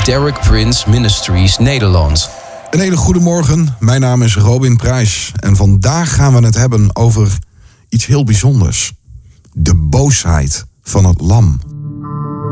Derek Prince Ministries Nederland. Een hele goede morgen, mijn naam is Robin Prijs en vandaag gaan we het hebben over iets heel bijzonders. De boosheid van het lam.